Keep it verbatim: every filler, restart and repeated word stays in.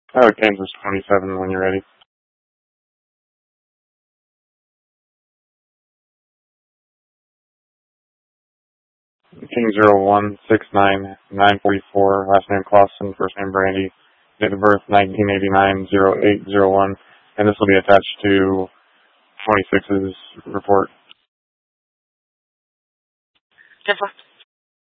Oh, Kansas twenty-seven when you're ready. King zero one six nine nine forty four, last name Clausen, first name Brandy, date of birth nineteen eighty-nine zero eight zero one, and this will be attached to twenty-six's report. Different.